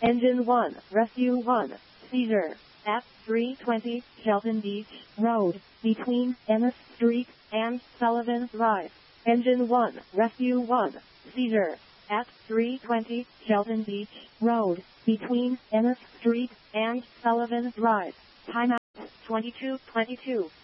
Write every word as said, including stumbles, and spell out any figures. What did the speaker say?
Engine one, Rescue one, seizure, at three twenty Shelton Beach Road, between Ennis Street and Sullivan Drive. Engine one, Rescue one, seizure, at three twenty Shelton Beach Road, between Ennis Street and Sullivan Drive. Timeout twenty-two twenty-two.